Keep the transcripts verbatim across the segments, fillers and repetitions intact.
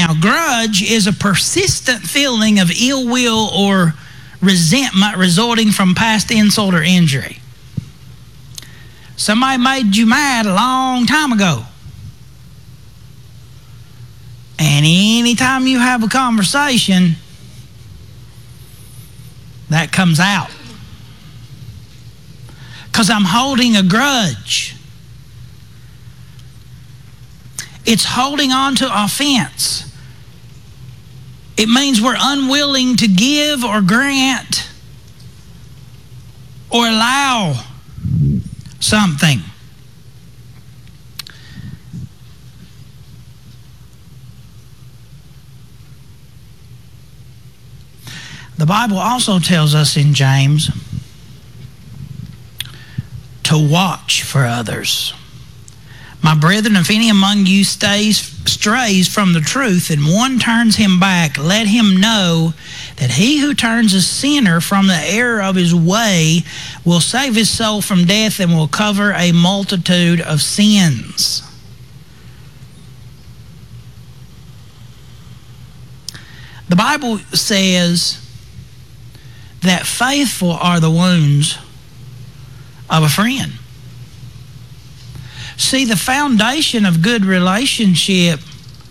Now, grudge is a persistent feeling of ill will or resentment resulting from past insult or injury. Somebody made you mad a long time ago. And anytime you have a conversation, that comes out. Because I'm holding a grudge. It's holding on to offense. It means we're unwilling to give or grant or allow something. The Bible also tells us in James to watch for others. My brethren, if any among you stays, strays from the truth and one turns him back, let him know that he who turns a sinner from the error of his way will save his soul from death and will cover a multitude of sins. The Bible says that faithful are the wounds of a friend. See, the foundation of good relationship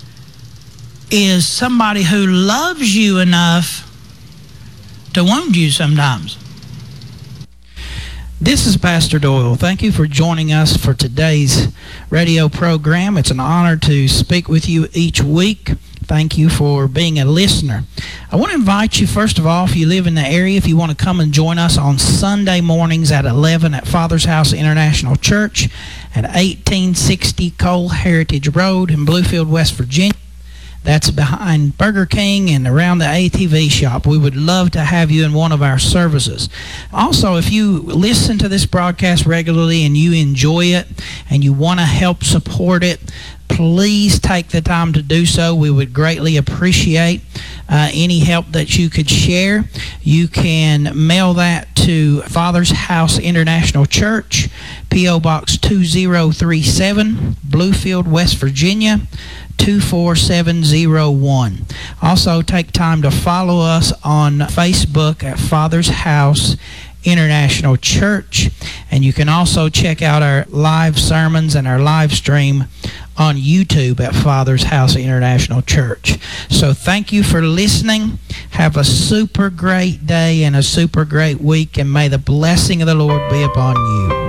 is somebody who loves you enough to wound you sometimes. This is Pastor Doyle. Thank you for joining us for today's radio program. It's an honor to speak with you each week. Thank you for being a listener. I want to invite you, first of all, if you live in the area, if you want to come and join us on Sunday mornings at eleven at Father's House International Church at eighteen sixty Cole Heritage Road in Bluefield, West Virginia. That's behind Burger King and around the A T V shop. We would love to have you in one of our services. Also, if you listen to this broadcast regularly and you enjoy it and you want to help support it, please take the time to do so. We would greatly appreciate uh, any help that you could share. You can mail that to Father's House International Church, P O Box two zero three seven, Bluefield, West Virginia, two four seven zero one. Also, take time to follow us on Facebook at Father's House International Church, and you can also check out our live sermons and our live stream on YouTube at Father's House International Church. So thank you for listening. Have a super great day and a super great week, and may the blessing of the Lord be upon you.